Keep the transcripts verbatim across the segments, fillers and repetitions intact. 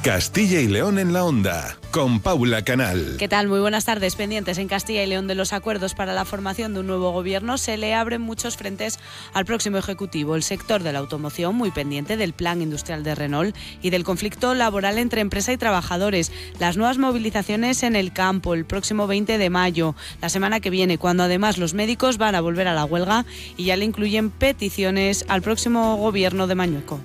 Castilla y León en la Onda, con Paula Canal. ¿Qué tal? Muy buenas tardes. Pendientes en Castilla y León de los acuerdos para la formación de un nuevo gobierno, se le abren muchos frentes al próximo Ejecutivo. El sector de la automoción, muy pendiente del plan industrial de Renault y del conflicto laboral entre empresa y trabajadores. Las nuevas movilizaciones en el campo el próximo veinte de mayo, la semana que viene, cuando además los médicos van a volver a la huelga y ya le incluyen peticiones al próximo gobierno de Mañueco.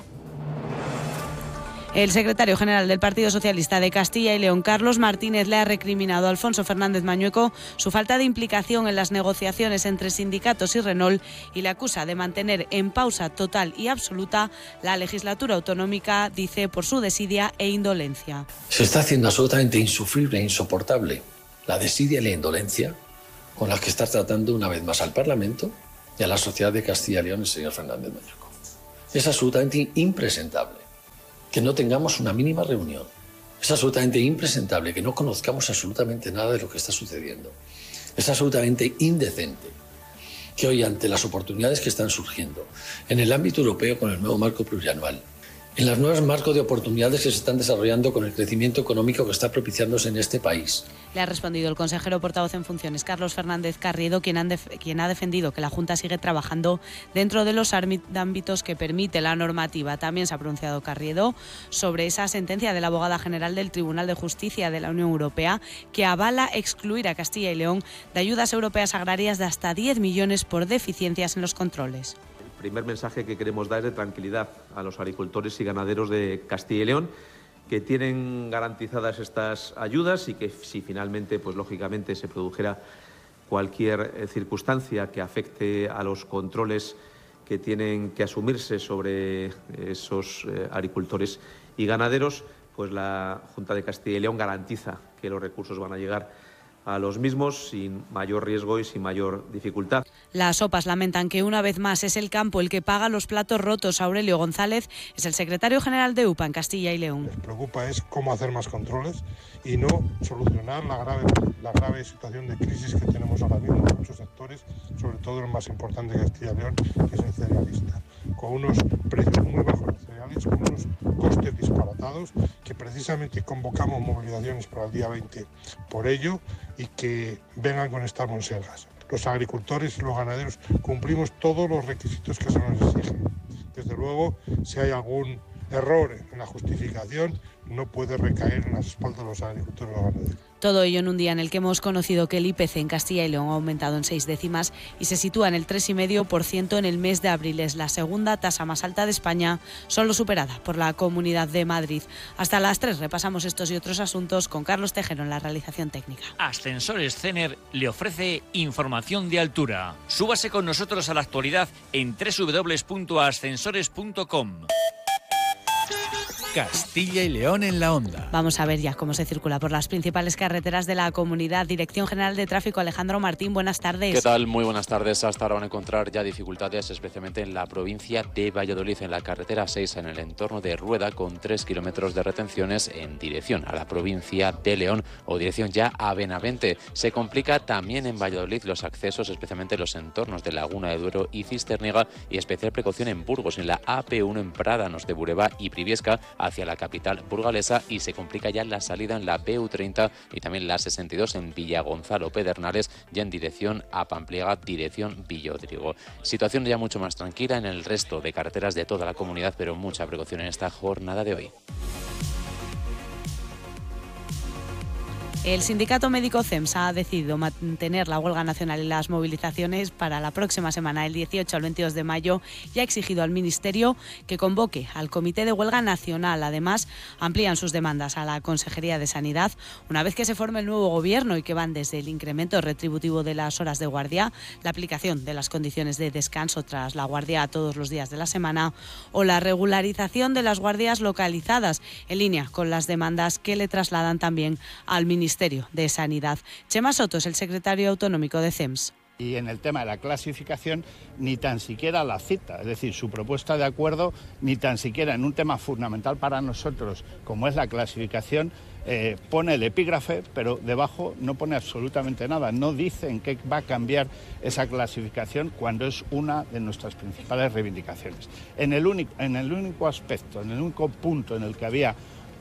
El secretario general del Partido Socialista de Castilla y León, Carlos Martínez, le ha recriminado a Alfonso Fernández Mañueco su falta de implicación en las negociaciones entre sindicatos y Renault y le acusa de mantener en pausa total y absoluta la legislatura autonómica, dice, por su desidia e indolencia. Se está haciendo absolutamente insufrible e insoportable la desidia y la indolencia con las que está tratando una vez más al Parlamento y a la sociedad de Castilla y León el señor Fernández Mañueco. Es absolutamente impresentable que no tengamos una mínima reunión. Es absolutamente impresentable que no conozcamos absolutamente nada de lo que está sucediendo. Es absolutamente indecente que hoy, ante las oportunidades que están surgiendo en el ámbito europeo con el nuevo marco plurianual, en los nuevos marcos de oportunidades que se están desarrollando con el crecimiento económico que está propiciándose en este país. Le ha respondido el consejero portavoz en funciones, Carlos Fernández Carriedo, quien, han def- quien ha defendido que la Junta sigue trabajando dentro de los ámbitos que permite la normativa. También se ha pronunciado Carriedo sobre esa sentencia de la abogada general del Tribunal de Justicia de la Unión Europea que avala excluir a Castilla y León de ayudas europeas agrarias de hasta diez millones por deficiencias en los controles. El primer mensaje que queremos dar es de tranquilidad a los agricultores y ganaderos de Castilla y León, que tienen garantizadas estas ayudas y que si finalmente, pues lógicamente, se produjera cualquier eh, circunstancia que afecte a los controles que tienen que asumirse sobre esos eh, agricultores y ganaderos, pues la Junta de Castilla y León garantiza que los recursos van a llegar a los mismos sin mayor riesgo y sin mayor dificultad. Las O P As lamentan que una vez más es el campo el que paga los platos rotos. Aurelio González es el secretario general de U P A en Castilla y León. Les preocupa es cómo hacer más controles y no solucionar la grave, la grave situación de crisis que tenemos ahora mismo en muchos sectores, sobre todo el más importante de Castilla y León, que es el cerealista, con unos precios muy bajos de cereales, con unos costes disparatados, que precisamente convocamos movilizaciones para el día veinte por ello, y que vengan con estas monsergas. Los agricultores y los ganaderos cumplimos todos los requisitos que se nos exigen. Desde luego, si hay algún error en la justificación, no puede recaer en las espaldas de los agricultores y los ganaderos. Todo ello en un día en el que hemos conocido que el I P C en Castilla y León ha aumentado en seis décimas y se sitúa en el tres coma cinco por ciento en el mes de abril. Es la segunda tasa más alta de España, solo superada por la Comunidad de Madrid. Hasta las tres repasamos estos y otros asuntos con Carlos Tejero en la realización técnica. Ascensores Cener le ofrece información de altura. Súbase con nosotros a la actualidad en doble u doble u doble u punto ascensores punto com. Castilla y León en la Onda. Vamos a ver ya cómo se circula por las principales carreteras de la comunidad. Dirección General de Tráfico, Alejandro Martín, buenas tardes. ¿Qué tal? Muy buenas tardes. Hasta ahora van a encontrar ya dificultades, especialmente en la provincia de Valladolid, en la carretera seis, en el entorno de Rueda, con tres kilómetros de retenciones en dirección a la provincia de León o dirección ya a Benavente. Se complica también en Valladolid los accesos, especialmente los entornos de Laguna de Duero y Cisterniega, y especial precaución en Burgos, en la A P uno en Prádanos de Bureba y Briviesca, hacia la capital burgalesa, y se complica ya la salida en la B U treinta y también la sesenta y dos en Villagonzalo Pedernales, ya en dirección a Pampliega, dirección Villodrigo. Situación ya mucho más tranquila en el resto de carreteras de toda la comunidad, pero mucha precaución en esta jornada de hoy. El sindicato médico C E M S ha decidido mantener la huelga nacional y las movilizaciones para la próxima semana, el dieciocho al veintidós de mayo, y ha exigido al Ministerio que convoque al Comité de Huelga Nacional. Además, amplían sus demandas a la Consejería de Sanidad una vez que se forme el nuevo gobierno, y que van desde el incremento retributivo de las horas de guardia, la aplicación de las condiciones de descanso tras la guardia a todos los días de la semana o la regularización de las guardias localizadas, en línea con las demandas que le trasladan también al Ministerio de Sanidad. Chema Soto es el secretario autonómico de C E M S. Y en el tema de la clasificación, ni tan siquiera la cita, es decir, su propuesta de acuerdo, ni tan siquiera en un tema fundamental para nosotros, como es la clasificación, eh, pone el epígrafe, pero debajo no pone absolutamente nada. No dice en qué va a cambiar esa clasificación cuando es una de nuestras principales reivindicaciones. En el único, en el único aspecto, en el único punto en el que había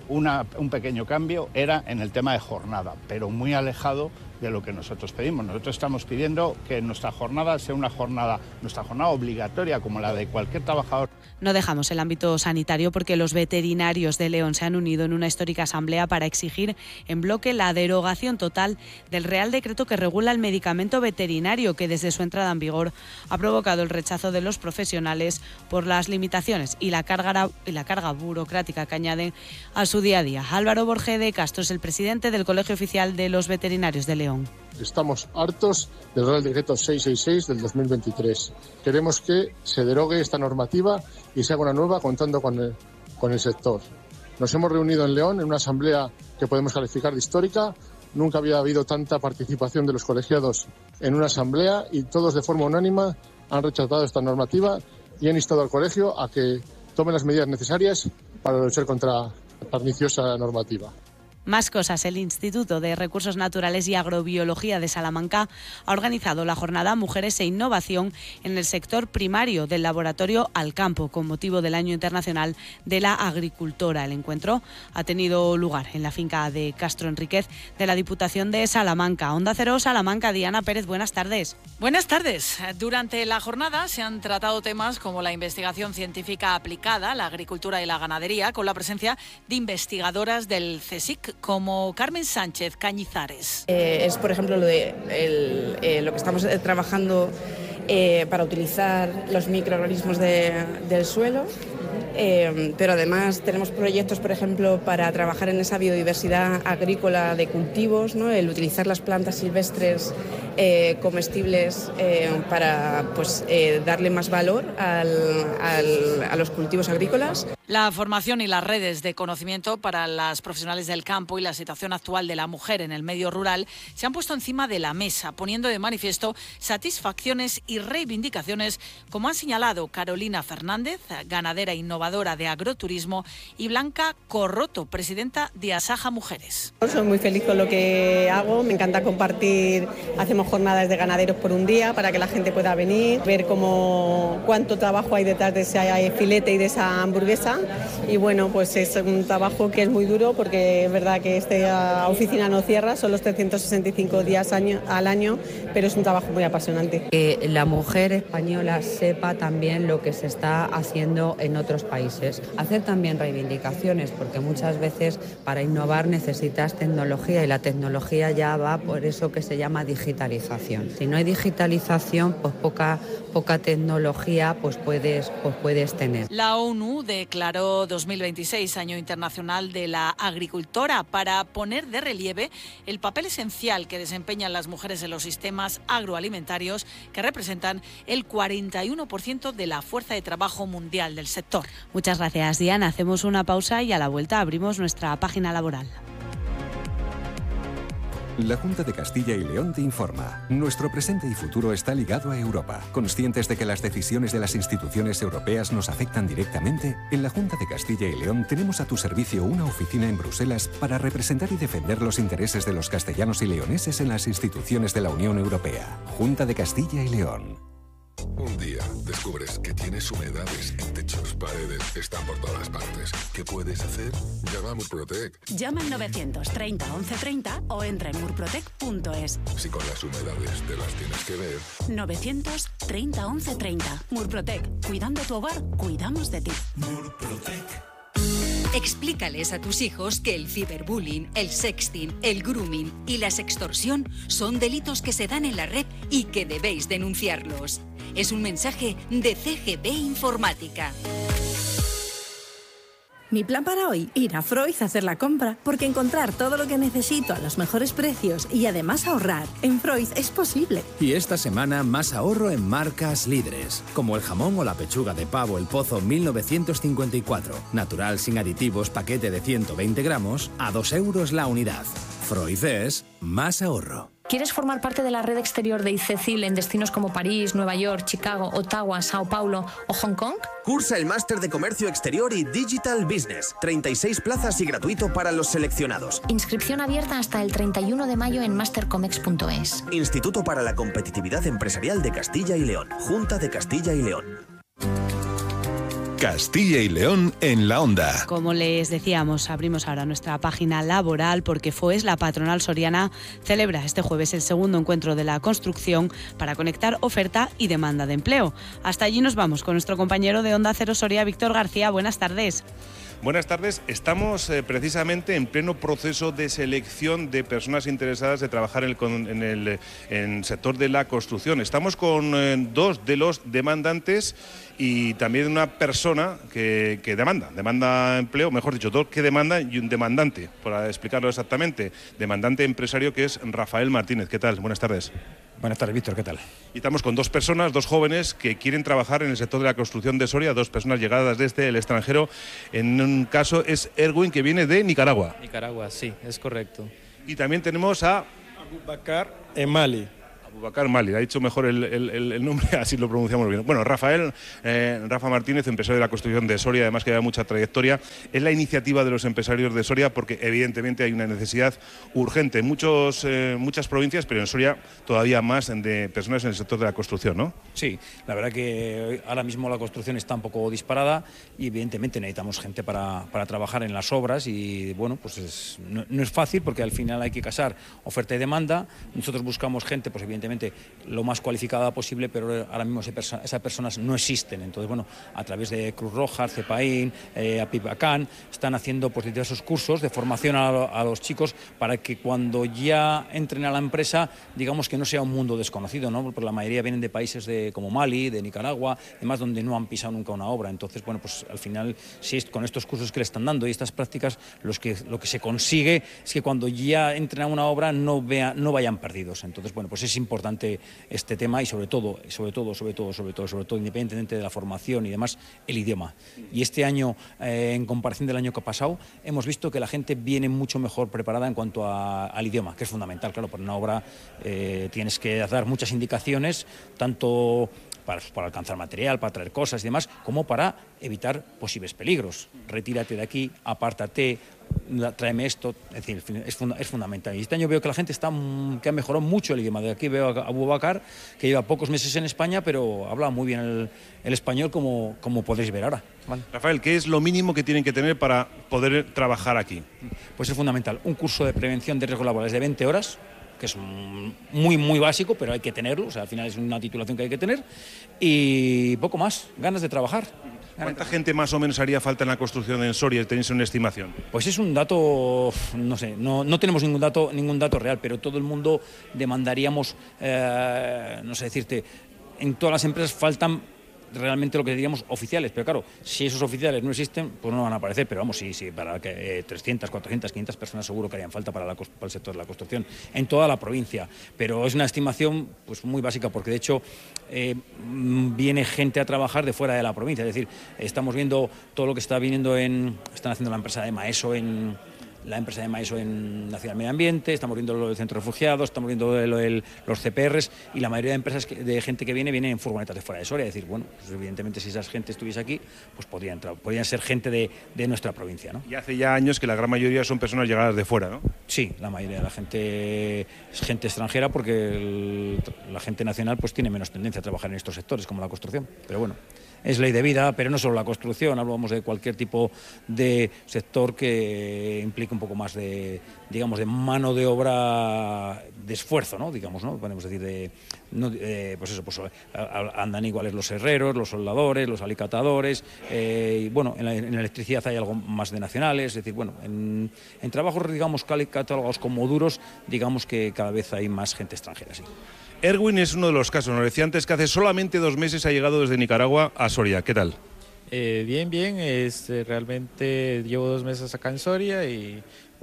una, un pequeño cambio era en el tema de jornada, pero muy alejado de lo que nosotros pedimos. Nosotros estamos pidiendo que nuestra jornada sea una jornada, nuestra jornada obligatoria como la de cualquier trabajador. No dejamos el ámbito sanitario porque los veterinarios de León se han unido en una histórica asamblea para exigir en bloque la derogación total del Real Decreto que regula el medicamento veterinario, que desde su entrada en vigor ha provocado el rechazo de los profesionales por las limitaciones y la carga, y la carga burocrática que añaden a su día a día. Álvaro Borge de Castro es el presidente del Colegio Oficial de los Veterinarios de León. Estamos hartos del Real Decreto seiscientos sesenta y seis del dos mil veintitrés. Queremos que se derogue esta normativa y se haga una nueva contando con el, con el sector. Nos hemos reunido en León en una asamblea que podemos calificar de histórica. Nunca había habido tanta participación de los colegiados en una asamblea y todos de forma unánime han rechazado esta normativa y han instado al colegio a que tome las medidas necesarias para luchar contra la perniciosa normativa. Más cosas. El Instituto de Recursos Naturales y Agrobiología de Salamanca ha organizado la jornada Mujeres e Innovación en el sector primario del laboratorio Al Campo, con motivo del Año Internacional de la Agricultora. El encuentro ha tenido lugar en la finca de Castro Enríquez de la Diputación de Salamanca. Onda Cero Salamanca, Diana Pérez, buenas tardes. Buenas tardes. Durante la jornada se han tratado temas como la investigación científica aplicada, la agricultura y la ganadería, con la presencia de investigadoras del CSIC, como Carmen Sánchez Cañizares. Eh, es, por ejemplo, lo, de el, eh, lo que estamos eh, trabajando eh, para utilizar los microorganismos de, del suelo, eh, pero además tenemos proyectos, por ejemplo, para trabajar en esa biodiversidad agrícola de cultivos, ¿no? El utilizar las plantas silvestres eh, comestibles eh, para pues, eh, darle más valor al, al, a los cultivos agrícolas. La formación y las redes de conocimiento para las profesionales del campo y la situación actual de la mujer en el medio rural se han puesto encima de la mesa, poniendo de manifiesto satisfacciones y reivindicaciones, como han señalado Carolina Fernández, ganadera innovadora de agroturismo, y Blanca Corroto, presidenta de Asaja Mujeres. Soy muy feliz con lo que hago, me encanta compartir, hacemos jornadas de ganaderos por un día para que la gente pueda venir, ver cómo, cuánto trabajo hay detrás de ese filete y de esa hamburguesa. Y bueno, pues es un trabajo que es muy duro porque es verdad que esta oficina no cierra, son los trescientos sesenta y cinco días año, al año, pero es un trabajo muy apasionante. Que la mujer española sepa también lo que se está haciendo en otros países. Hacer también reivindicaciones, porque muchas veces para innovar necesitas tecnología y la tecnología ya va por eso que se llama digitalización. Si no hay digitalización, pues poca, poca tecnología pues puedes, pues puedes tener. La ONU declaró dos mil veintiséis Año Internacional de la Agricultora para poner de relieve el papel esencial que desempeñan las mujeres en los sistemas agroalimentarios, que representan el cuarenta y uno por ciento de la fuerza de trabajo mundial del sector. Muchas gracias, Diana. Hacemos una pausa y a la vuelta abrimos nuestra página laboral. La Junta de Castilla y León te informa. Nuestro presente y futuro está ligado a Europa. Conscientes de que las decisiones de las instituciones europeas nos afectan directamente, en la Junta de Castilla y León tenemos a tu servicio una oficina en Bruselas para representar y defender los intereses de los castellanos y leoneses en las instituciones de la Unión Europea. Junta de Castilla y León. Un día descubres que tienes humedades en techos, paredes, están por todas partes. ¿Qué puedes hacer? Llama a Murprotec. Llama al novecientos treinta once treinta o entra en murprotec punto es. Si con las humedades te las tienes que ver. novecientos treinta once treinta. Murprotec. Cuidando tu hogar, cuidamos de ti. Murprotec. Explícales a tus hijos que el ciberbullying, el sexting, el grooming y la sextorsión son delitos que se dan en la red y que debéis denunciarlos. Es un mensaje de C G B Informática. Mi plan para hoy, ir a Freud a hacer la compra, porque encontrar todo lo que necesito a los mejores precios y además ahorrar en Freud es posible. Y esta semana más ahorro en marcas líderes, como el jamón o la pechuga de pavo El Pozo mil novecientos cincuenta y cuatro, natural sin aditivos, paquete de ciento veinte gramos, a dos euros la unidad. Freud es más ahorro. ¿Quieres formar parte de la red exterior de ICECIL en destinos como París, Nueva York, Chicago, Ottawa, Sao Paulo o Hong Kong? Cursa el máster de Comercio Exterior y Digital Business. treinta y seis plazas y gratuito para los seleccionados. Inscripción abierta hasta el treinta y uno de mayo en mastercomex punto es. Instituto para la Competitividad Empresarial de Castilla y León. Junta de Castilla y León. Castilla y León en la Onda. Como les decíamos, abrimos ahora nuestra página laboral porque FOES, la patronal soriana, celebra este jueves el segundo encuentro de la construcción para conectar oferta y demanda de empleo. Hasta allí nos vamos con nuestro compañero de Onda Cero Soria, Víctor García. Buenas tardes. Buenas tardes. Estamos eh, precisamente en pleno proceso de selección de personas interesadas de trabajar en el, en el en sector de la construcción. Estamos con eh, dos de los demandantes y también una persona que, que demanda, demanda empleo, mejor dicho, dos que demandan y un demandante, para explicarlo exactamente. Demandante empresario que es Rafael Martínez. ¿Qué tal? Buenas tardes. Buenas tardes, Víctor, ¿qué tal? Y estamos con dos personas, dos jóvenes que quieren trabajar en el sector de la construcción de Soria, dos personas llegadas desde el extranjero. En un caso es Erwin, que viene de Nicaragua. Nicaragua, sí, es correcto. Y también tenemos a Abubakar Emali. Abubakar Mali, ha dicho mejor el, el, el nombre, así lo pronunciamos bien. Bueno, Rafael, eh, Rafa Martínez, empresario de la construcción de Soria, además que lleva mucha trayectoria. Es la iniciativa de los empresarios de Soria porque evidentemente hay una necesidad urgente en muchos, eh, muchas provincias, pero en Soria todavía más de personas en el sector de la construcción, ¿no? Sí, la verdad que ahora mismo la construcción está un poco disparada y evidentemente necesitamos gente para, para trabajar en las obras y bueno, pues es, no, no es fácil porque al final hay que casar oferta y demanda. Nosotros buscamos gente, pues evidentemente lo más cualificada posible, pero ahora mismo esas personas no existen. Entonces, bueno, a través de Cruz Roja, CEPAIN, eh, APIBACAN, están haciendo pues diversos cursos de formación a, a los chicos para que cuando ya entren a la empresa, digamos que no sea un mundo desconocido, ¿no? Porque la mayoría vienen de países de, como Mali, de Nicaragua, además donde no han pisado nunca una obra. Entonces, bueno, pues al final, si es con estos cursos que le están dando y estas prácticas, los que, lo que se consigue es que cuando ya entren a una obra no, vea, no vayan perdidos. Entonces, bueno, pues es importante importante este tema y sobre todo, sobre todo, sobre todo, sobre todo, sobre todo, independientemente de la formación y demás, el idioma. Y este año, eh, en comparación del año que ha pasado, hemos visto que la gente viene mucho mejor preparada en cuanto a, al idioma, que es fundamental. Claro, para una obra eh, tienes que dar muchas indicaciones, tanto Para, para alcanzar material, para traer cosas y demás, como para evitar posibles peligros. Retírate de aquí, apártate, tráeme esto, es decir, es, funda, es fundamental. Y este año veo que la gente está, que ha mejorado mucho el idioma. De aquí veo a Abubakar, que lleva pocos meses en España, pero habla muy bien el, el español, como, como podréis ver ahora. ¿Vale? Rafael, ¿qué es lo mínimo que tienen que tener para poder trabajar aquí? Pues es fundamental. Un curso de prevención de riesgos laborales de veinte horas, que es muy, muy básico, pero hay que tenerlo, o sea, al final es una titulación que hay que tener, y poco más, ganas de trabajar. ¿Cuánta gente más o menos haría falta en la construcción en Soria? ¿Tenéis una estimación? Pues es un dato, no sé, no, no tenemos ningún dato, ningún dato real, pero todo el mundo demandaríamos, eh, no sé decirte, en todas las empresas faltan realmente lo que diríamos oficiales, pero claro, si esos oficiales no existen, pues no van a aparecer, pero vamos, sí, sí, para que eh, trescientas, cuatrocientas, quinientas personas seguro que harían falta para, la, para el sector de la construcción en toda la provincia, pero es una estimación pues muy básica, porque de hecho eh, viene gente a trabajar de fuera de la provincia, es decir, estamos viendo todo lo que está viniendo en, están haciendo la empresa de Maeso en la empresa de Maeso en Nacional Medio Ambiente, estamos viendo lo del Centro de Refugiados, estamos viendo lo del, los C P Rs, y la mayoría de empresas que, de gente que viene, viene en furgonetas de fuera de Soria. Es decir, bueno, pues evidentemente si esa gente estuviese aquí, pues podrían, podrían ser gente de, de nuestra provincia, ¿no? Y hace ya años que la gran mayoría son personas llegadas de fuera, ¿no? Sí, la mayoría de la gente es gente extranjera, porque el, la gente nacional pues tiene menos tendencia a trabajar en estos sectores, como la construcción, pero bueno, es ley de vida, pero no solo la construcción, hablamos de cualquier tipo de sector que implique un poco más de, digamos, de mano de obra, de esfuerzo, ¿no? Digamos, ¿no? Podemos decir de, no, eh, pues eso, pues andan iguales los herreros, los soldadores, los alicatadores, eh, y bueno, en la, en la electricidad hay algo más de nacionales, es decir, bueno, en, en trabajos, digamos, catálogos como duros, digamos que cada vez hay más gente extranjera, sí. Erwin es uno de los casos, nos decía antes que hace solamente dos meses ha llegado desde Nicaragua a Soria. ¿Qué tal? Eh, bien, bien, este, realmente llevo dos meses acá en Soria y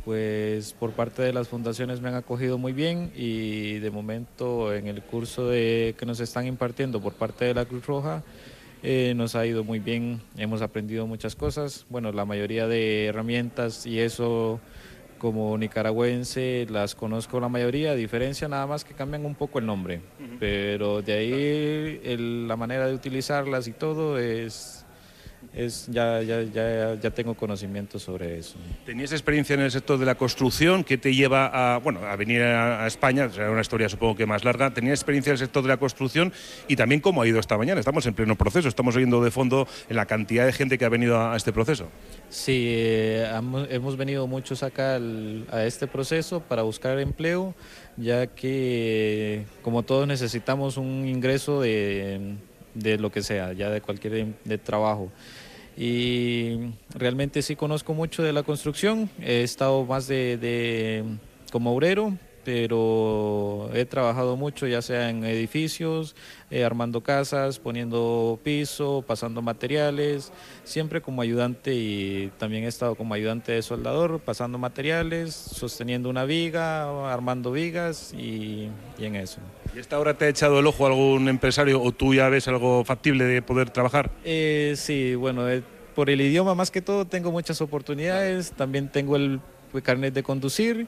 pues por parte de las fundaciones me han acogido muy bien, y de momento en el curso de, que nos están impartiendo por parte de la Cruz Roja eh, nos ha ido muy bien, hemos aprendido muchas cosas, bueno, la mayoría de herramientas y eso, como nicaragüense las conozco la mayoría, a diferencia nada más que cambian un poco el nombre, uh-huh. Pero de ahí el, la manera de utilizarlas y todo es, es, ya, ya, ya, ya tengo conocimiento sobre eso. ¿Tenías experiencia en el sector de la construcción? ¿Qué te lleva a, bueno, a venir a, a España? Será una historia supongo que más larga. ¿Tenías experiencia en el sector de la construcción? Y también cómo ha ido esta mañana. Estamos en pleno proceso, estamos oyendo de fondo en la cantidad de gente que ha venido a, a este proceso. Sí, eh, hemos, hemos venido muchos acá al, a este proceso para buscar empleo, ya que como todos necesitamos un ingreso de, de lo que sea, ya de cualquier de trabajo. Y realmente sí conozco mucho de la construcción, he estado más de, de como obrero, pero he trabajado mucho ya sea en edificios, eh, armando casas, poniendo piso, pasando materiales, siempre como ayudante, y también he estado como ayudante de soldador, pasando materiales, sosteniendo una viga, armando vigas y, y en eso. ¿Y esta hora te ha echado el ojo algún empresario o tú ya ves algo factible de poder trabajar? Eh, sí, bueno, eh, por el idioma más que todo tengo muchas oportunidades, también tengo el carnet de conducir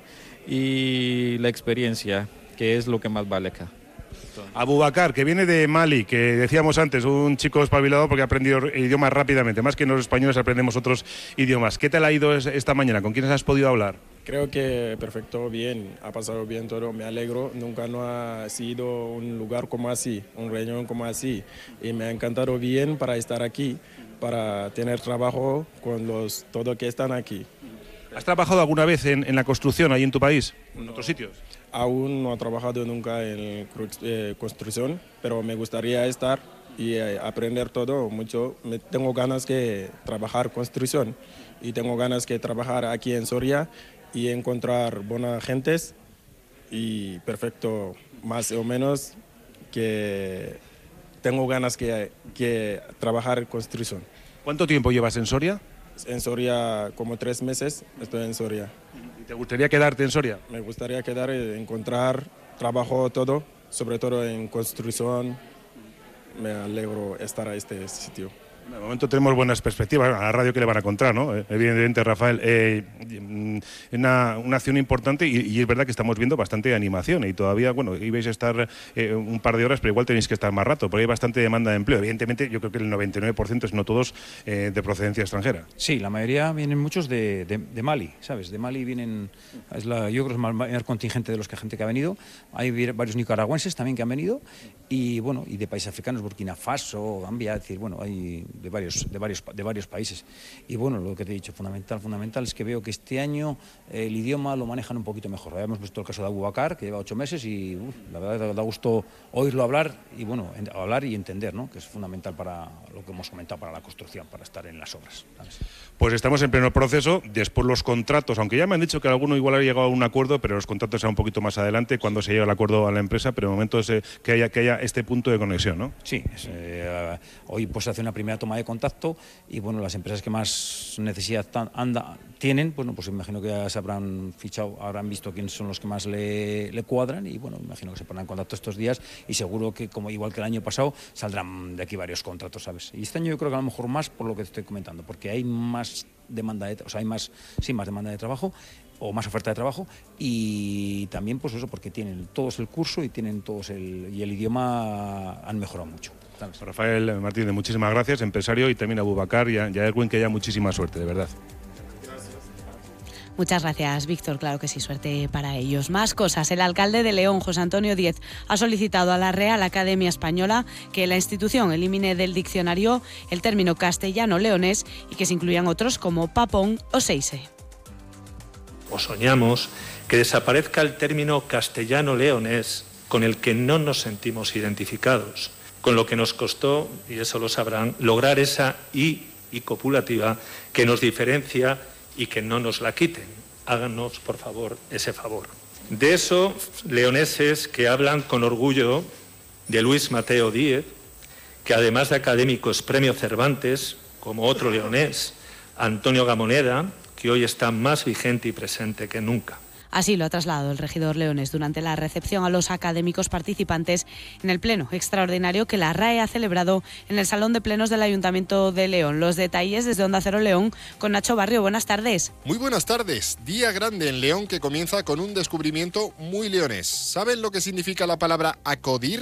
y la experiencia, que es lo que más vale acá. Abubakar, que viene de Mali, que decíamos antes, un chico espabilado porque ha aprendido idiomas rápidamente, más que los españoles aprendemos otros idiomas. ¿Qué tal ha ido esta mañana? ¿Con quiénes has podido hablar? Creo que perfecto, bien, ha pasado bien todo, me alegro, nunca no ha sido un lugar como así, un reunión como así, y me ha encantado bien para estar aquí, para tener trabajo con los todos que están aquí. ¿Has trabajado alguna vez en, en la construcción ahí en tu país, en otros sitios? Aún no he trabajado nunca en eh, construcción, pero me gustaría estar y eh, aprender todo mucho. Me, tengo ganas de trabajar construcción y tengo ganas de trabajar aquí en Soria y encontrar buenas gentes y perfecto, más o menos que tengo ganas que, que trabajar en construcción. ¿Cuánto tiempo llevas en Soria? En Soria como tres meses estoy en Soria. ¿Y te gustaría quedarte en Soria? Me gustaría quedar y encontrar trabajo todo, sobre todo en construcción. Me alegro estar a este sitio. De momento tenemos buenas perspectivas. A la radio que le van a contar, ¿no? Evidentemente, Rafael, eh, una, una acción importante y, y es verdad que estamos viendo bastante animación y todavía, bueno, ibais a estar eh, un par de horas, pero igual tenéis que estar más rato, porque hay bastante demanda de empleo. Evidentemente, yo creo que el noventa y nueve por ciento, si no todos, eh, de procedencia extranjera. Sí, la mayoría vienen muchos de, de, de Mali, ¿sabes? De Mali vienen, es la, yo creo que es el mayor contingente de los que gente que ha venido. Hay varios nicaragüenses también que han venido y, bueno, y de países africanos, Burkina Faso, Gambia, es decir, bueno, hay de varios, de varios, de varios países. Y bueno, lo que te he dicho, fundamental, fundamental es que veo que este año eh, el idioma lo manejan un poquito mejor. Habíamos visto el caso de Abubakar, que lleva ocho meses y uf, la verdad da gusto oírlo hablar y bueno, en, hablar y entender, ¿no? Que es fundamental para lo que hemos comentado, para la construcción, para estar en las obras, ¿sabes? Pues estamos en pleno proceso, después los contratos, aunque ya me han dicho que alguno igual ha llegado a un acuerdo, pero los contratos serán un poquito más adelante cuando se llegue el acuerdo a la empresa, pero de momento es eh, que, haya, que haya este punto de conexión, ¿no? Sí, es, eh, hoy pues se hace una primera toma de contacto y bueno, las empresas que más necesidad tan, anda, tienen, bueno, pues imagino que ya se habrán fichado, habrán visto quiénes son los que más le, le cuadran y bueno, imagino que se pondrán en contacto estos días y seguro que como igual que el año pasado saldrán de aquí varios contratos, ¿sabes? Y este año yo creo que a lo mejor más por lo que te estoy comentando, porque hay más demanda de, o sea, hay más, sí, más demanda de trabajo o más oferta de trabajo y también pues eso porque tienen todos el curso y tienen todos el y el idioma han mejorado mucho. ¿Sabes? Rafael Martínez, muchísimas gracias, empresario, y también a Abubakar y a, y a Erwin, que haya muchísima suerte, de verdad. Muchas gracias, Víctor. Claro que sí, suerte para ellos. Más cosas. El alcalde de León, José Antonio Díez, ha solicitado a la Real Academia Española que la institución elimine del diccionario el término castellano-leonés y que se incluyan otros como papón o seise. O soñamos que desaparezca el término castellano-leonés con el que no nos sentimos identificados, con lo que nos costó, y eso lo sabrán, lograr esa I y copulativa que nos diferencia y que no nos la quiten. Háganos, por favor, ese favor. De eso, leoneses que hablan con orgullo de Luis Mateo Díez, que además de académico es premio Cervantes, como otro leonés, Antonio Gamoneda, que hoy está más vigente y presente que nunca. Así lo ha trasladado el regidor leonés durante la recepción a los académicos participantes en el pleno extraordinario que la R A E ha celebrado en el Salón de Plenos del Ayuntamiento de León. Los detalles desde Onda Cero León con Nacho Barrio. Buenas tardes. Muy buenas tardes. Día grande en León que comienza con un descubrimiento muy leonés. ¿Saben lo que significa la palabra acudir?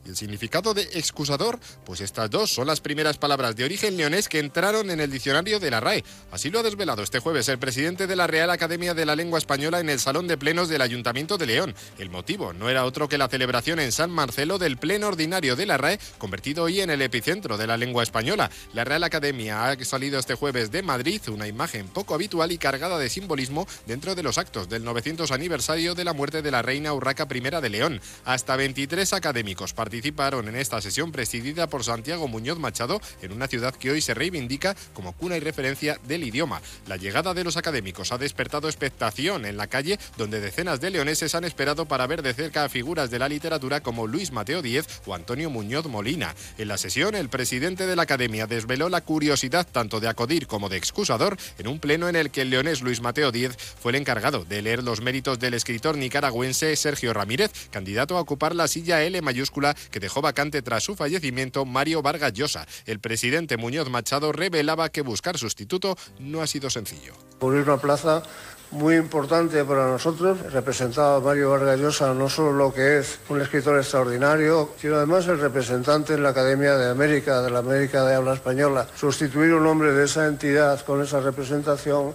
¿Y el significado de excusador? Pues estas dos son las primeras palabras de origen leonés que entraron en el diccionario de la R A E. Así lo ha desvelado este jueves el presidente de la Real Academia de la Lengua Española en el Salón de Plenos del Ayuntamiento de León. El motivo no era otro que la celebración en San Marcelo del Pleno Ordinario de la R A E, convertido hoy en el epicentro de la lengua española. La Real Academia ha salido este jueves de Madrid, una imagen poco habitual y cargada de simbolismo dentro de los actos del novecientos aniversario de la muerte de la reina Urraca primera de León. Hasta veintitrés académicos participaron en esta sesión presidida por Santiago Muñoz Machado en una ciudad que hoy se reivindica como cuna y referencia del idioma. La llegada de los académicos ha despertado expectación en la calle, donde decenas de leoneses han esperado para ver de cerca a figuras de la literatura como Luis Mateo Díez o Antonio Muñoz Molina. En la sesión, el presidente de la Academia desveló la curiosidad tanto de acudir como de excusador en un pleno en el que el leonés Luis Mateo Díez fue el encargado de leer los méritos del escritor nicaragüense Sergio Ramírez, candidato a ocupar la silla L mayúscula que dejó vacante tras su fallecimiento Mario Vargas Llosa. El presidente Muñoz Machado revelaba que buscar sustituto no ha sido sencillo. Cubrir una plaza muy importante para nosotros, representaba a Mario Vargas Llosa no solo lo que es un escritor extraordinario, sino además el representante en la Academia de América, de la América de habla española. Sustituir un hombre de esa entidad con esa representación